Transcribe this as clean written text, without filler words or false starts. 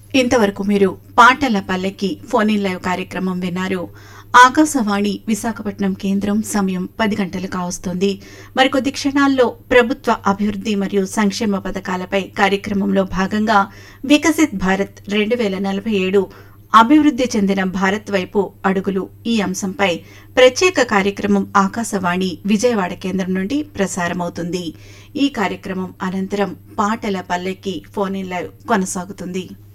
ఇంతవరకు మీరు పాటల పల్లెకి ఫోన్ ఇన్ లైవ్ కార్యక్రమం విన్నారు. ఆకాశవాణి విశాఖపట్నం కేంద్రం సమయం 10 గంటలు కావస్తోంది. మరికొద్ది క్షణాల్లో ప్రభుత్వ అభివృద్ధి మరియు సంక్షేమ పథకాలపై కార్యక్రమంలో భాగంగా వికసిత్ భారత్ 2047 అభివృద్ధి చెందిన భారత్ వైపు అడుగులు ఈ అంశంపై ప్రత్యేక కార్యక్రమం ఆకాశవాణి విజయవాడ కేంద్రం నుండి ప్రసారమవుతుంది. ఈ కార్యక్రమం అనంతరం పాటల పల్లెకి ఫోన్ ఇన్ లైవ్ కొనసాగుతుంది.